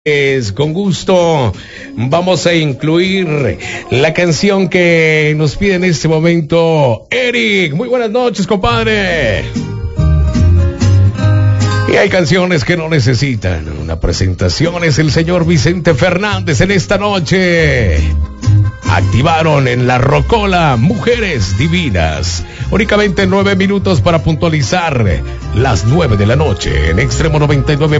Con gusto vamos a incluir la canción que nos pide en este momento Eric. Muy buenas noches, compadre. Y hay canciones que no necesitan una presentación. Es el señor Vicente Fernández en esta noche. Activaron en la Rocola Mujeres Divinas. Únicamente 9 minutos para puntualizar las 9 de la noche en Extremo 99.